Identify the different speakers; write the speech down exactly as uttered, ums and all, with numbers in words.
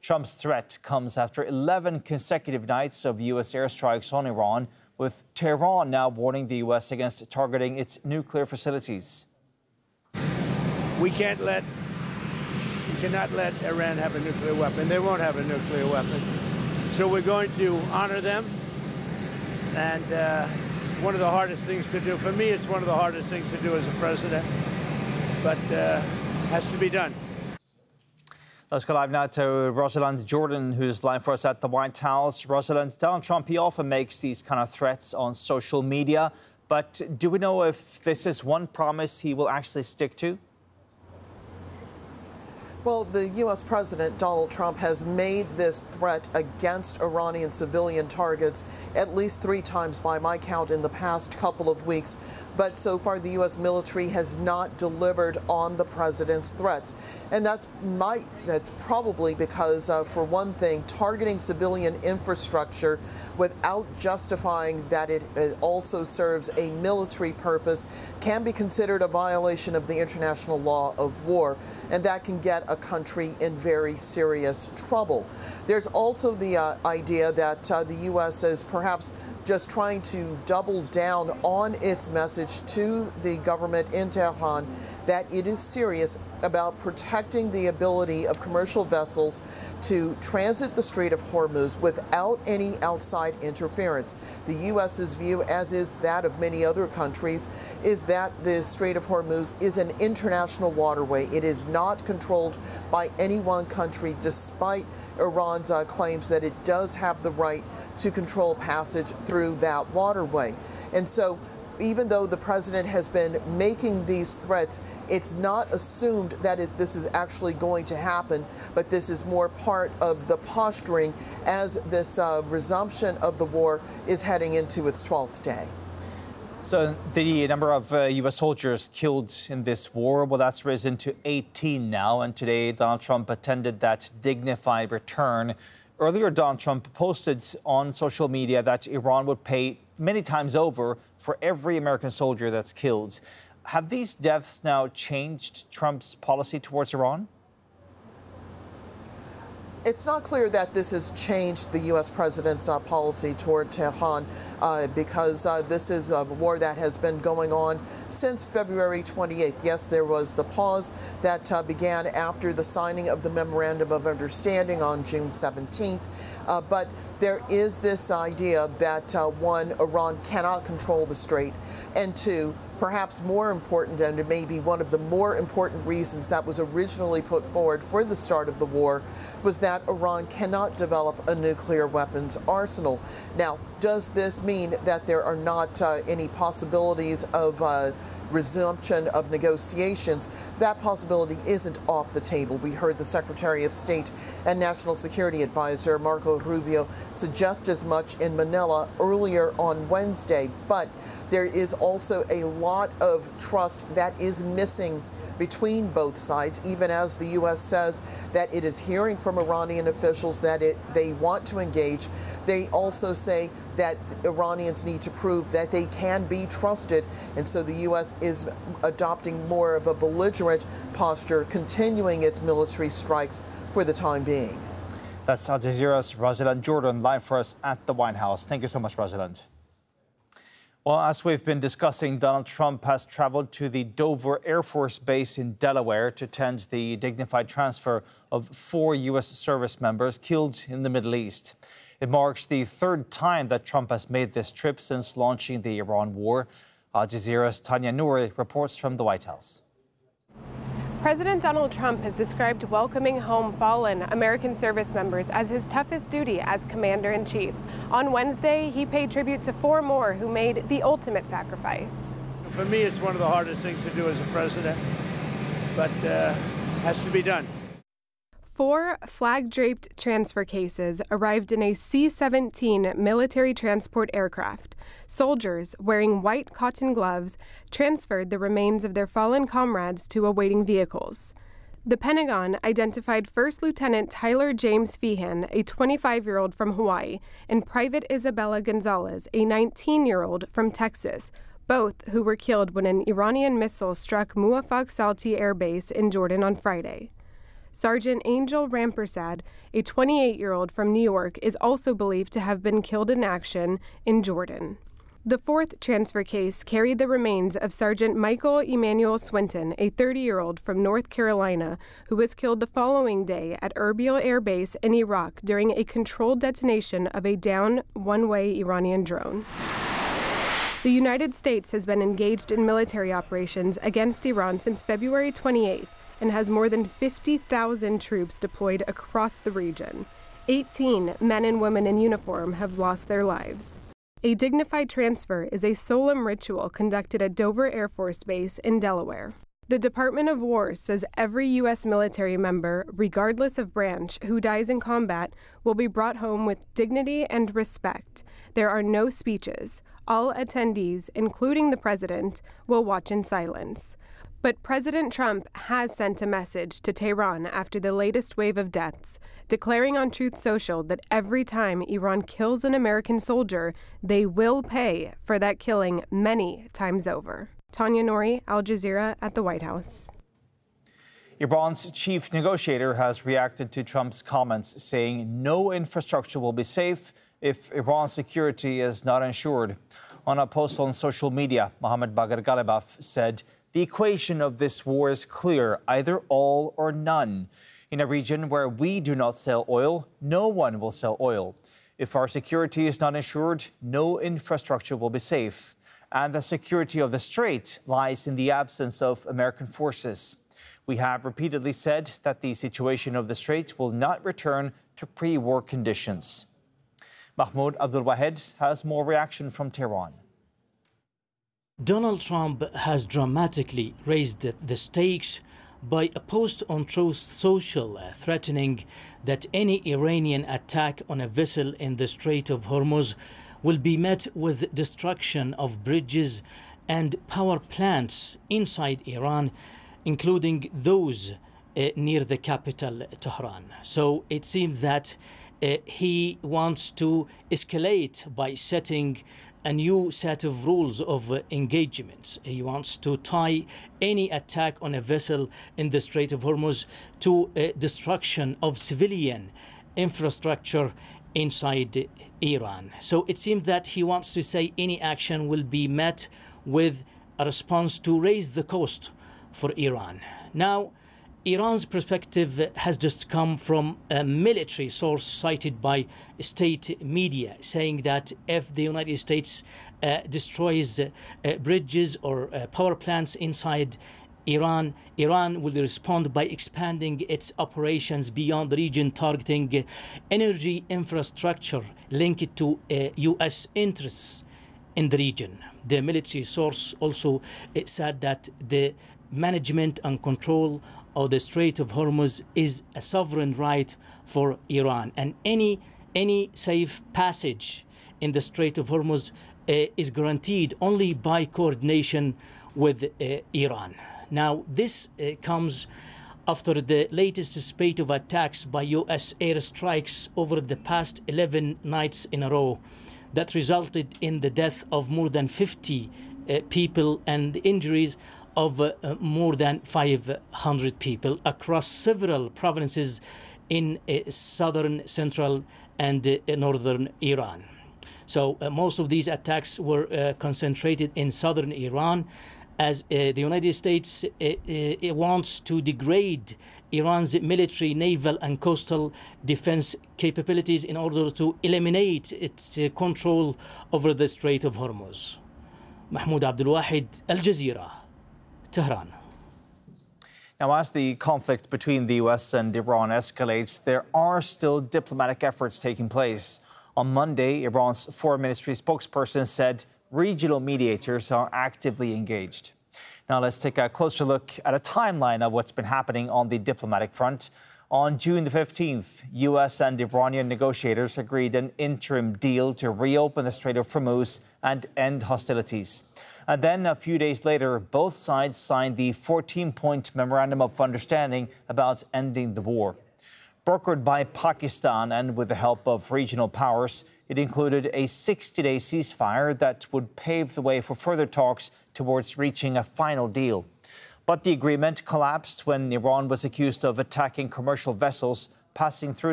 Speaker 1: Trump's threat comes after eleven consecutive nights of U S airstrikes on Iran, with Tehran now warning the U S against targeting its nuclear facilities.
Speaker 2: We can't let, we cannot let Iran have a nuclear weapon. They won't have a nuclear weapon. So we're going to honor them. And uh, one of the hardest things to do, for me, it's one of the hardest things to do as a president, but uh, has to be done.
Speaker 1: Let's go live now to Rosalind Jordan, who's live for us at the White House. Rosalind, Donald Trump, he often makes these kind of threats on social media. But do we know if this is one promise he will actually stick to?
Speaker 3: Well, the U S President, Donald Trump, has made this threat against Iranian civilian targets at least three times by my count in the past couple of weeks. But so far, the U S military has not delivered on the president's threats. And that's might that's probably because, uh, for one thing, targeting civilian infrastructure without justifying that it, it also serves a military purpose can be considered a violation of the international law of war. And that can get a country in very serious trouble. There's also the uh, idea that uh, the U S is perhaps just trying to double down on its message to the government in Tehran that it is serious about protecting the ability of commercial vessels to transit the Strait of Hormuz without any outside interference. The U S's view, as is that of many other countries, is that the Strait of Hormuz is an international waterway. It is not controlled by any one country, despite Iran's uh, claims that it does have the right to control passage through that waterway. And so, even though the president has been making these threats, it's not assumed that it, this is actually going to happen, but this is more part of the posturing as this uh, resumption of the war is heading into its twelfth day.
Speaker 1: So the number of uh, U S soldiers killed in this war, well, that's risen to eighteen now. And today, Donald Trump attended that dignified return. Earlier, Donald Trump posted on social media that Iran would pay many times over for every American soldier that's killed. Have these deaths now changed Trump's policy towards Iran?
Speaker 3: It's not clear that this has changed the U S president's uh, policy toward Tehran uh, because uh, this is a war that has been going on since February twenty-eighth. Yes, there was the pause that uh, began after the signing of the Memorandum of Understanding on June seventeenth, uh, but there is this idea that, uh, one, Iran cannot control the strait, and two, perhaps more important, and it may be one of the more important reasons that was originally put forward for the start of the war, was that Iran cannot develop a nuclear weapons arsenal. Now, does this mean that there are not uh, any possibilities of uh, resumption of negotiations? That possibility isn't off the table. We heard the Secretary of State and National Security Advisor Marco Rubio suggest as much in Manila earlier on Wednesday, but there is also a lot of trust that is missing between both sides, even as the U S says that it is hearing from Iranian officials that it, they want to engage. They also say that Iranians need to prove that they can be trusted, and so the U S is adopting more of a belligerent posture, continuing its military strikes for the time being.
Speaker 1: That's Al Jazeera's Rosalind Jordan live for us at the White House. Thank you so much, Rosalind. Well, as we've been discussing, Donald Trump has traveled to the Dover Air Force Base in Delaware to attend the dignified transfer of four U S service members killed in the Middle East. It marks the third time that Trump has made this trip since launching the Iran war. Al Jazeera's Tanya Nouri reports from the White House.
Speaker 4: President Donald Trump has described welcoming home fallen American service members as his toughest duty as commander-in-chief. On Wednesday, he paid tribute to four more who made the ultimate sacrifice.
Speaker 2: For me, it's one of the hardest things to do as a president, but uh, has to be done.
Speaker 4: Four flag-draped transfer cases arrived in a C seventeen military transport aircraft. Soldiers, wearing white cotton gloves, transferred the remains of their fallen comrades to awaiting vehicles. The Pentagon identified First Lieutenant Tyler James Feehan, a twenty-five-year-old from Hawaii, and Private Isabella Gonzalez, a nineteen-year-old from Texas, both who were killed when an Iranian missile struck Muwafaq Salti Air Base in Jordan on Friday. Sergeant Angel Rampersad, a twenty-eight-year-old from New York, is also believed to have been killed in action in Jordan. The fourth transfer case carried the remains of Sergeant Michael Emmanuel Swinton, a thirty-year-old from North Carolina, who was killed the following day at Erbil Air Base in Iraq during a controlled detonation of a downed one-way Iranian drone. The United States has been engaged in military operations against Iran since February twenty-eighth and has more than fifty thousand troops deployed across the region. eighteen men and women in uniform have lost their lives. A dignified transfer is a solemn ritual conducted at Dover Air Force Base in Delaware. The Department of War says every U S military member, regardless of branch, who dies in combat will be brought home with dignity and respect. There are no speeches. All attendees, including the president, will watch in silence. But President Trump has sent a message to Tehran after the latest wave of deaths, declaring on Truth Social that every time Iran kills an American soldier, they will pay for that killing many times over. Tanya Nouri, Al Jazeera at the White House.
Speaker 1: Iran's chief negotiator has reacted to Trump's comments, saying no infrastructure will be safe if Iran's security is not ensured. On a post on social media, Mohammad Bagher Ghalibaf said, "The equation of this war is clear, either all or none. In a region where we do not sell oil, no one will sell oil. If our security is not ensured, no infrastructure will be safe. And the security of the Strait lies in the absence of American forces. We have repeatedly said that the situation of the Strait will not return to pre-war conditions." Mahmoud Abdul Wahed has more reaction from Tehran.
Speaker 5: Donald Trump has dramatically raised the stakes by a post on Truth Social uh, threatening that any Iranian attack on a vessel in the Strait of Hormuz will be met with destruction of bridges and power plants inside Iran, including those uh, near the capital, Tehran. So it seems that uh, he wants to escalate by setting a new set of rules of uh, engagements. He wants to tie any attack on a vessel in the Strait of Hormuz to uh, destruction of civilian infrastructure inside Iran. So it seems that he wants to say any action will be met with a response to raise the cost for Iran. Now, Iran's perspective has just come from a military source cited by state media, saying that if the United States uh, destroys uh, uh, bridges or uh, power plants inside Iran, Iran will respond by expanding its operations beyond the region, targeting energy infrastructure linked to uh, U S interests in the region. The military source also uh, said that the management and control of the Strait of Hormuz is a sovereign right for Iran, and any any safe passage in the Strait of Hormuz uh, is guaranteed only by coordination with uh, Iran. Now, this uh, comes after the latest spate of attacks by U S airstrikes over the past eleven nights in a row that resulted in the death of more than fifty uh, people and injuries of uh, more than five hundred people across several provinces in uh, southern, central, and uh, northern Iran. So uh, most of these attacks were uh, concentrated in southern Iran, as uh, the United States uh, uh, wants to degrade Iran's military, naval, and coastal defense capabilities in order to eliminate its uh, control over the Strait of Hormuz. Mahmoud Abdul Wahed, Al Jazeera, Tehran.
Speaker 1: Now, as the conflict between the U S and Iran escalates, there are still diplomatic efforts taking place. On Monday, Iran's foreign ministry spokesperson said regional mediators are actively engaged. Now, let's take a closer look at a timeline of what's been happening on the diplomatic front. On June the fifteenth, U S and Iranian negotiators agreed an interim deal to reopen the Strait of Hormuz and end hostilities. And then a few days later, both sides signed the fourteen-point Memorandum of Understanding about ending the war. Brokered by Pakistan and with the help of regional powers, it included a sixty-day ceasefire that would pave the way for further talks towards reaching a final deal. But the agreement collapsed when Iran was accused of attacking commercial vessels passing through